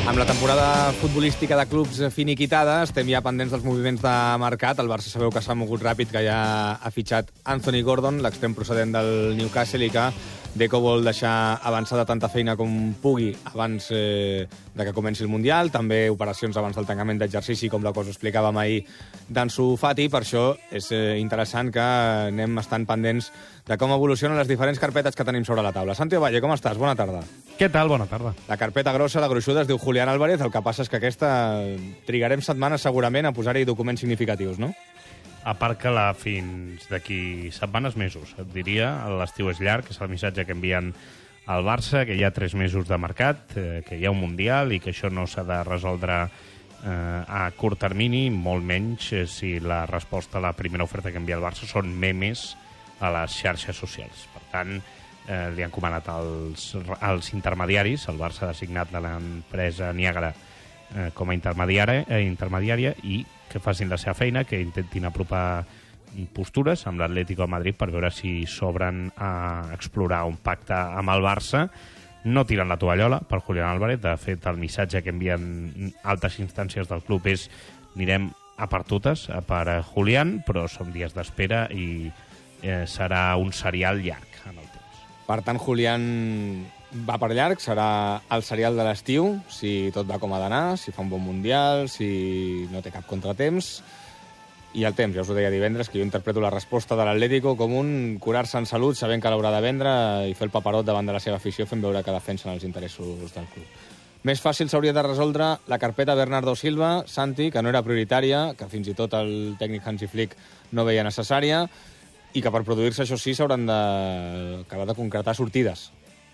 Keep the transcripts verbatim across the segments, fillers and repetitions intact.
Amb la temporada futbolística de clubs finiquitada, estem ja pendents dels moviments de mercat. El Barça sabeu que s'ha mogut ràpid, que ja ha fitxat Anthony Gordon, l'extrem procedent del Newcastle, i que Deco vol deixar avançada tanta feina com pugui abans eh, de que comenci el Mundial. També operacions abans del tancament d'exercici, com la que us explicàvem ahir d'Ansu Fati. Per això és eh, interessant que anem estant pendents de com evolucionen les diferents carpetes que tenim sobre la taula. Santi Ovalle, com estàs? Bona tarda. Què tal? Bona tarda. La carpeta grossa, la gruixuda, es diu Julián Álvarez. El que passa és que aquesta trigarem setmanes segurament a posar-hi documents significatius, no? A part que la fins d'aquí setmanes, mesos, et diria. L'estiu és llarg, que és el missatge que envien al Barça, que hi ha tres mesos de mercat, eh, que hi ha un Mundial i que això no s'ha de resoldre eh, a curt termini, molt menys eh, si la resposta a la primera oferta que envia el Barça són memes a les xarxes socials. Per tant, eh, li han comanat als, als intermediaris, el Barça ha designat de l'empresa Niagara eh, com a intermediària, eh, intermediària i que facin la seva feina, que intentin apropar postures amb l'Atlético de Madrid per veure si s'obren a explorar un pacte amb el Barça. No tiren la tovallola per Julián Álvarez. De fet, el missatge que envien altes instàncies del club és anirem a per totes, a per Julián, però són dies d'espera i eh, serà un serial llarg en el temps. Per tant, Julián va per llarg, serà el serial de l'estiu, si tot va com ha d'anar, si fa un bon Mundial, si no té cap contratemps. I el temps, ja us ho deia divendres, que jo interpreto la resposta de l'Atlético com un curar-se en salut, sabent que l'haurà de vendre i fer el paperot davant de la seva afició, fent veure que defensen els interessos del club. Més fàcil s'hauria de resoldre la carpeta Bernardo Silva, Santi, que no era prioritària, que fins i tot el tècnic Hansi Flick no veia necessària, i que per produir-se, això sí, s'hauran d'acabar de concretar sortides.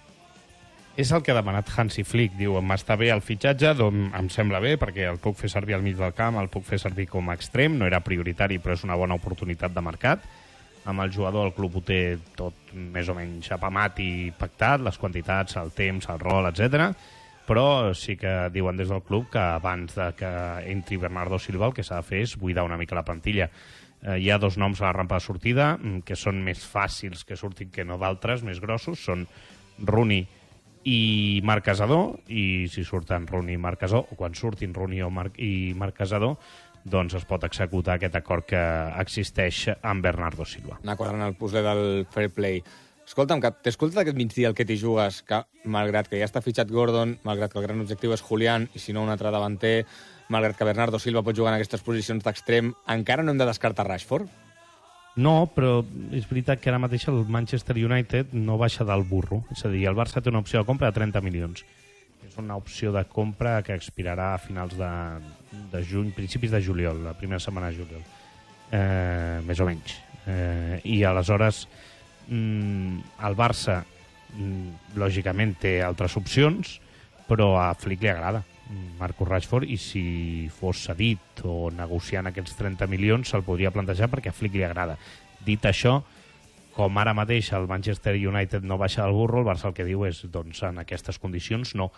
És el que ha demanat Hansi Flick. Diu, m'està bé el fitxatge, doncs em sembla bé, perquè el puc fer servir al mig del camp, el puc fer servir com a extrem, no era prioritari, però és una bona oportunitat de mercat. Amb el jugador el club ho té tot més o menys apamat i pactat, les quantitats, el temps, el rol, etcètera. Però sí que diuen des del club que abans de que entri Bernardo Silva el que s'ha de fer és buidar una mica la plantilla. Eh, hi ha dos noms a la rampa de sortida que són més fàcils que surtin que no d'altres, més grossos, són Rooney i Marc Casador, i si surten Rooney i Marc Casador, o quan surtin Rooney o Marc, i Marc Casador, doncs es pot executar aquest acord que existeix amb Bernardo Silva. Anar quadrant el puzzle del fair play. Escolta'm, que t'he escoltat aquest migdia el que t'hi jugues, que malgrat que ja està fitxat Gordon, malgrat que el gran objectiu és Julián, i si no un altre davanter, malgrat que Bernardo Silva pot jugar en aquestes posicions d'extrem, encara no hem de descartar Rashford? No, però és veritat que ara mateix el Manchester United no baixa del burro. És a dir, el Barça té una opció de compra de trenta milions. És una opció de compra que expirarà a finals de, de juny, principis de juliol, la primera setmana de juliol. Eh, més o menys. Eh, I aleshores mm, el Barça mm, lògicament té altres opcions, però a Flick li agrada Marcus Rashford, i si fos cedit o negociant aquests trenta milions se'l podria plantejar perquè a Flick li agrada. Dit això, com ara mateix el Manchester United no baixa del burro, el Barça el que diu és, doncs, en aquestes condicions no,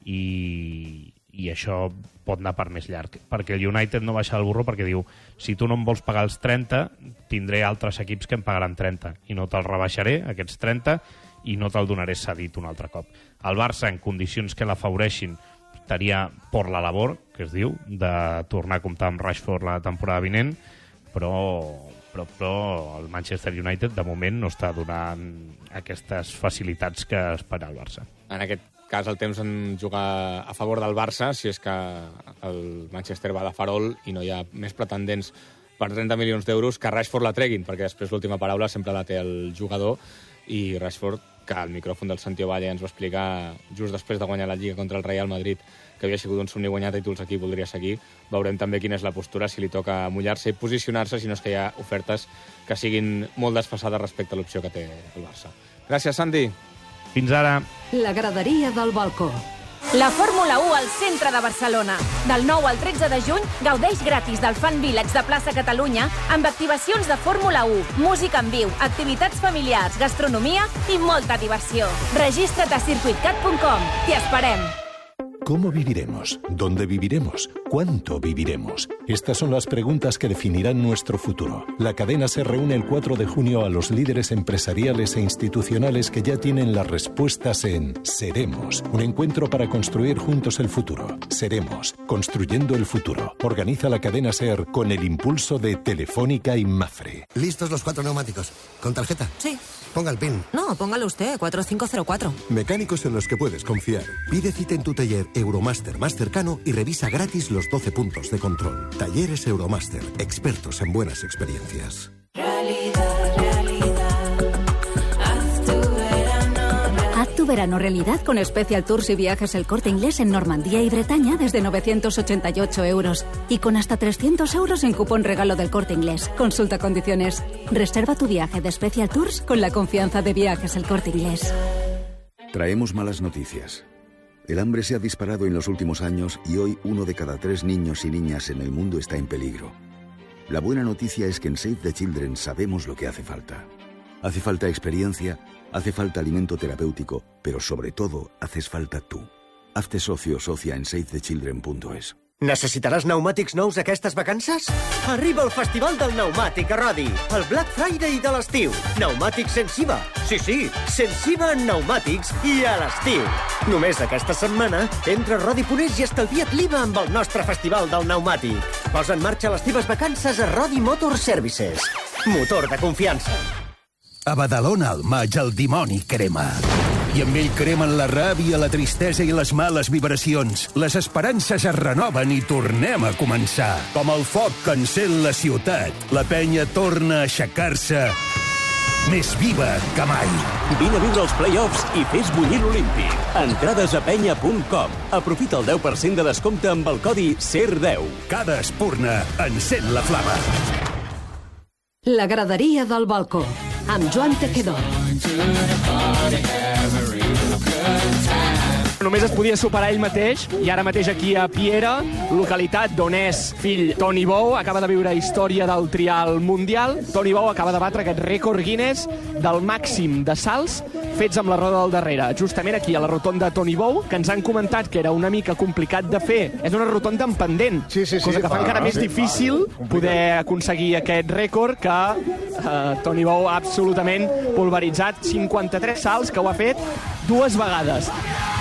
i, i això pot anar per més llarg, perquè el United no baixa del burro perquè diu, si tu no em vols pagar els trenta, tindré altres equips que em pagaran trenta, i no te'l rebaixaré, aquests trenta, i no te'l donaré cedit un altre cop. El Barça, en condicions que l'afavoreixin, estaria per la labor, que es diu, de tornar a comptar amb Rashford la temporada vinent, però, però, però el Manchester United de moment no està donant aquestes facilitats que espera el Barça. En aquest cas el temps en jugar a favor del Barça, si és que el Manchester va de farol i no hi ha més pretendents per trenta milions d'euros, que Rashford la treguin, perquè després l'última paraula sempre la té el jugador, i Rashford, que al micròfon del Santi Ovalle ens va explicar just després de guanyar la Lliga contra el Real Madrid que havia sigut un somni guanyar títols aquí i voldria seguir. Veurem també quina és la postura, si li toca mullar-se i posicionar-se, si no és que hi ha ofertes que siguin molt desfasades respecte a l'opció que té el Barça. Gràcies, Santi. Fins ara. La graderia del balcó. La Fórmula u al centre de Barcelona. Del nou al tretze de juny, gaudeix gratis del Fan Village de Plaça Catalunya amb activacions de Fórmula u, música en viu, activitats familiars, gastronomia i molta diversió. Registra't a circuitcat punt com. T'hi esperem. ¿Cómo viviremos? ¿Dónde viviremos? ¿Cuánto viviremos? Estas son las preguntas que definirán nuestro futuro. La cadena se reúne el cuatro de junio a los líderes empresariales e institucionales que ya tienen las respuestas en Seremos, un encuentro para construir juntos el futuro. Seremos, construyendo el futuro. Organiza la cadena SER con el impulso de Telefónica y Mafre. ¿Listos los cuatro neumáticos? ¿Con tarjeta? Sí. Ponga el PIN. No, póngalo usted, cuatro cinco cero cuatro. Mecánicos en los que puedes confiar. Pide cita en tu taller Euromaster más cercano y revisa gratis los doce puntos de control. Talleres Euromaster, expertos en buenas experiencias. Realidad, realidad. Haz tu verano. Haz tu verano realidad con Special Tours y Viajes El Corte Inglés en Normandía y Bretaña desde novecientos ochenta y ocho euros. Y con hasta trescientos euros en cupón regalo del Corte Inglés. Consulta condiciones. Reserva tu viaje de Special Tours con la confianza de Viajes El Corte Inglés. Traemos malas noticias. El hambre se ha disparado en los últimos años y hoy uno de cada tres niños y niñas en el mundo está en peligro. La buena noticia es que en Save the Children sabemos lo que hace falta. Hace falta experiencia, hace falta alimento terapéutico, pero sobre todo haces falta tú. Hazte socio o socia en save the children punto es. Necessitaràs pneumàtics nous aquestes vacances? Arriba el Festival del Pneumàtic a Rodi, el Black Friday de l'estiu. Pneumàtics sense I V A. Sí, sí, sense I V A en pneumàtics i a l'estiu. Només aquesta setmana, entra a Rodi punt es i estalvia't l'I V A amb el nostre Festival del Pneumàtic. Posa en marxa les teves vacances a Rodi Motor Services. Motor de confiança. A Badalona al maig el dimoni crema. I amb ell cremen la ràbia, la tristesa i les males vibracions. Les esperances es renoven i tornem a començar. Com el foc que encén la ciutat, la penya torna a aixecar-se més viva que mai. Vine a viure els play-offs i fes bullir l'Olímpic. Entrades a penya punt com. Aprofita el deu per cent de descompte amb el codi S E R deu. Cada espurna encén la flama. La graderia del balcó, amb Joan Tejedor. Només es podia superar ell mateix, i ara mateix aquí a Piera, localitat d'on és fill Toni Bou, acaba de viure història del trial mundial. Toni Bou acaba de batre aquest rècord Guinness del màxim de salts fets amb la roda del darrere. Justament aquí, a la rotonda Toni Bou, que ens han comentat que era una mica complicat de fer. És una rotonda en pendent, sí, sí, sí, cosa que fa ah, encara sí, més difícil poder aconseguir aquest rècord que eh, Toni Bou ha absolutament pulveritzat. cinquanta-tres salts que ho ha fet dues vegades.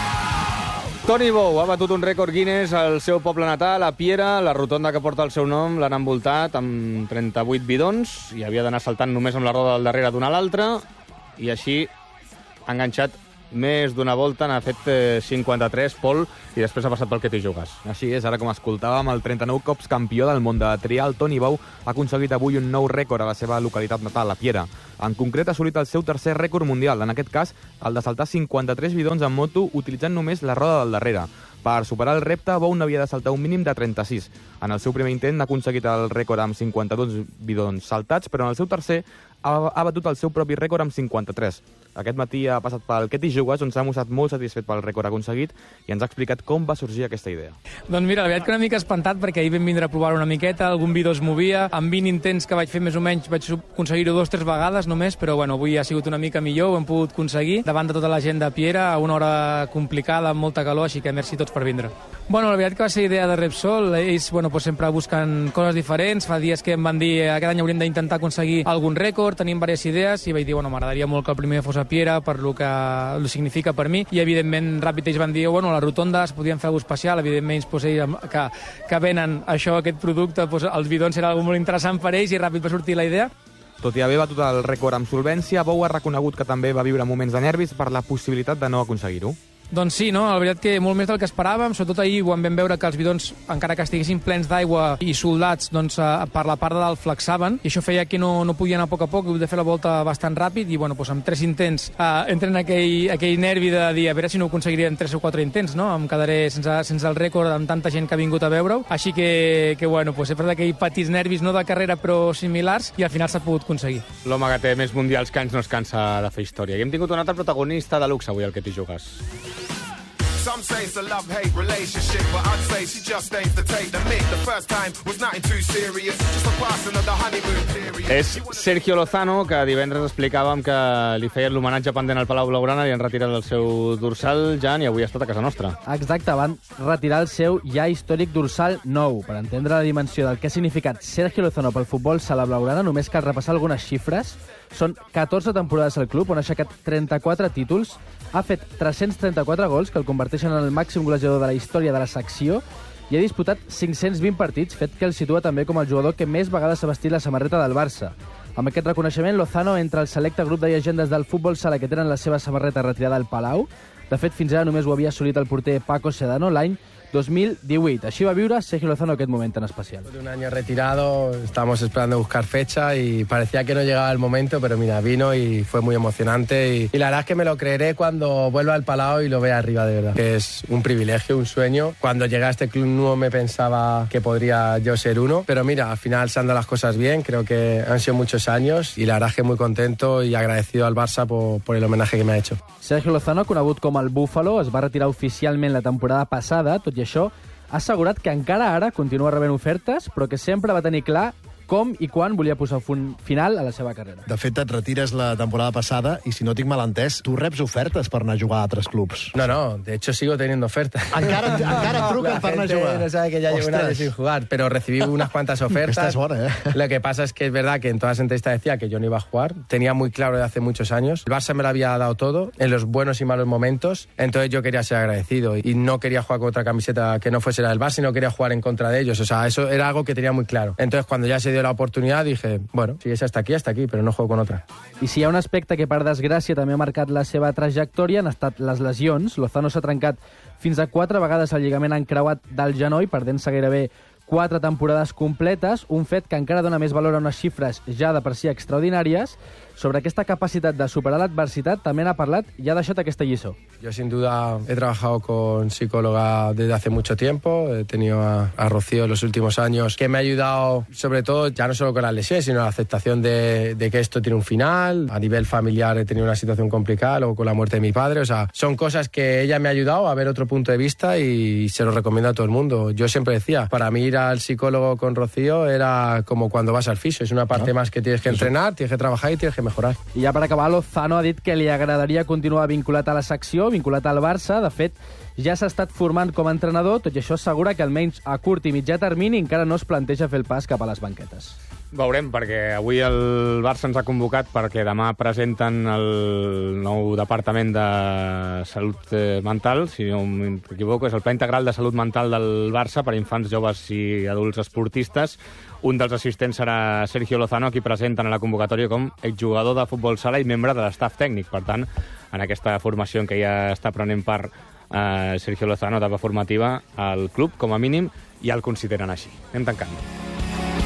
Toni Bou ha batut un rècord Guinness al seu poble natal, a Piera. La rotonda que porta el seu nom l'han envoltat amb trenta-vuit bidons i havia d'anar saltant només amb la roda del darrere d'una a l'altra, i així ha enganxat més d'una volta, n'ha fet eh, cinquanta-tres, Pol, i després ha passat pel que t'hi jugues. Així és, ara com escoltàvem, el trenta-nou cops campió del món de trial, Toni Bou, ha aconseguit avui un nou rècord a la seva localitat natal, a Piera. En concret, ha assolit el seu tercer rècord mundial, en aquest cas, el de saltar cinquanta-tres bidons en moto utilitzant només la roda del darrere. Per superar el repte, Bou n'havia de saltar un mínim de trenta-sis. En el seu primer intent ha aconseguit el rècord amb cinquanta-dos bidons saltats, però en el seu tercer ha, ha batut el seu propi rècord amb cinquanta-tres. Aquest matí ha passat pel Que t'hi jugues, on s'ha mostrat molt satisfet pel rècord aconseguit i ens ha explicat com va sorgir aquesta idea. Doncs mira, la veritat que una mica espantat, perquè ahir vam vindre a provar una miqueta, algun bidó es movia, amb vint intents que vaig fer més o menys vaig aconseguir-ho dos o tres vegades només, però bueno, avui ha sigut una mica millor, ho hem pogut aconseguir davant de tota la gent de Piera, a una hora complicada, amb molta calor, així que merci a tots per vindre. Bueno, la veritat que va ser idea de Repsol, ells bueno, pues sempre busquen coses diferents, fa dies que em van dir aquest any hauríem d'intentar aconseguir algun rècord, tenim diverses idees, i vaig dir, bueno, m'agradaria molt que el primer fos a Piera, per lo que lo significa per mi, i evidentment ràpid ells van dir, bueno, la rotonda es podien fer alguna especial, evidentment pues, ells que, que venen això, aquest producte, pues, els bidons era algo molt interessant per ells i ràpid va sortir la idea. Tot i haver batut el rècord amb solvència, Bou ha reconegut que també va viure moments de nervis per la possibilitat de no aconseguir-ho. Doncs sí, no? La veritat que molt més del que esperàvem, sobretot ahir quan vam veure que els bidons, encara que estiguessin plens d'aigua i soldats, doncs per la part de dalt flexaven, i això feia que no, no podia anar a poc a poc, he de fer la volta bastant ràpid, i bueno, doncs amb tres intents eh, entren aquell, aquell nervi de dir a veure si no ho aconseguiria en tres o quatre intents, no? Em quedaré sense, sense el rècord amb tanta gent que ha vingut a veure-ho, així que, que bueno, doncs sempre d'aquells petits nervis, no de carrera però similars, i al final s'ha pogut aconseguir. L'home que té més mundials que anys no es cansa de fer història. I hem tingut un altre protagonista de luxe avui, al Que t'hi jugues. Some say it's a love-hate relationship, but I'd say she just aims to take the mick. The first time was nothing too serious, just a passing of the honeymoon period. És Sergio Lozano, que divendres explicàvem que li feien l'homenatge pendent al Palau Blaugrana, li han retirat el seu dorsal, Jan, i avui ha estat a casa nostra. Exacte, van retirar el seu ja històric dorsal nou. Per entendre la dimensió del que ha significat Sergio Lozano pel futbol sala blaugrana, només cal repassar algunes xifres. Són catorze temporades al club, on ha aixecat trenta-quatre títols, ha fet tres-cents trenta-quatre gols, que el converteixen en el màxim golejador de la història de la secció, i ha disputat cinc-cents vint partits, fet que el situa també com el jugador que més vegades ha vestit la samarreta del Barça. Amb aquest reconeixement, Lozano entra al selecte grup de llegendes del futbol sala que tenen la seva samarreta retirada al Palau. De fet, fins ara només ho havia assolit el porter Paco Sedano l'any dos mil divuit. Així va viure Sergio Lozano aquest moment tan especial. Un año retirado, estábamos esperando buscar fecha y parecía que no llegaba el momento, pero mira, vino y fue muy emocionante y, y la verdad es que me lo creeré cuando vuelva al Palau y lo vea arriba de verdad. Que es un privilegio, un sueño. Cuando llegué a este club no me pensaba que podría yo ser uno, pero mira, al final se han dado las cosas bien, creo que han sido muchos años y la verdad es que muy contento y agradecido al Barça por, por el homenaje que me ha hecho. Sergio Lozano, conegut com el Búfalo, es va retirar oficialment la temporada passada, tot i això, ha assegurat que encara ara continua rebent ofertes, però que sempre va tenir clar com i quan volia posar un final a la seva carrera. De fet, et retires la temporada passada i, si no tinc mal entès, tu reps ofertes per anar a jugar a altres clubs. No, no, de hecho sigo teniendo ofertas. Encara, encara et truquen per anar a jugar. No sabe que ya llevo un año sin jugar, pero recibí unas cuantas ofertas. Esta es buena, ¿eh? Lo que pasa es que es verdad que en todas las entrevistas decía que yo no iba a jugar. Tenía muy claro de hace muchos años. El Barça me lo había dado todo, en los buenos y malos momentos. Entonces yo quería ser agradecido y no quería jugar con otra camiseta que no fuese la del Barça, sino quería jugar en contra de ellos. O sea, eso era algo que tenía muy claro. Entonces, cuando ya se dio la oportunidad, dije, bueno, si és hasta aquí, hasta aquí, però no juego con otra. I si hi ha un aspecte que, per desgràcia, també ha marcat la seva trajectòria, han estat les lesions. Lozano s'ha trencat fins a quatre vegades el lligament encreuat del genoll, perdent-se gairebé quatre temporades completes, un fet que encara dona més valor a unes xifres ja de per si extraordinàries. Sobre aquesta capacitat de superar l'adversitat també n'ha parlat i ha deixat aquesta lliçó. Yo sin duda he trabajado con psicóloga desde hace mucho tiempo, he tenido a, a Rocío en los últimos años, que me ha ayudado sobre todo, ya no solo con las lesiones, sino la aceptación de, de que esto tiene un final. A nivel familiar he tenido una situación complicada, luego con la muerte de mi padre, o sea, son cosas que ella me ha ayudado a ver otro punto de vista y se lo recomiendo a todo el mundo. Yo siempre decía, para mí ir al psicólogo con Rocío era como cuando vas al fisio, es una parte más que tienes que entrenar, tienes que trabajar y tienes que mejorar. I ja per acabar, Lozano ha dit que li agradaria continuar vinculat a la secció, vinculat al Barça. De fet, ja s'ha estat formant com a entrenador, tot i això assegura que almenys a curt i mitjà termini encara no es planteja fer el pas cap a les banquetes. Veurem, perquè avui el Barça ens ha convocat perquè demà presenten el nou Departament de Salut Mental, si no m'equivoco, és el Pla Integral de Salut Mental del Barça per infants, joves i adults esportistes. Un dels assistents serà Sergio Lozano, qui presenten a la convocatòria com exjugador de futbol sala i membre de l'estaf tècnic. Per tant, en aquesta formació en què ja està prenent part eh, Sergio Lozano, etapa formativa, al club, com a mínim, ja el consideren així. Anem tancant.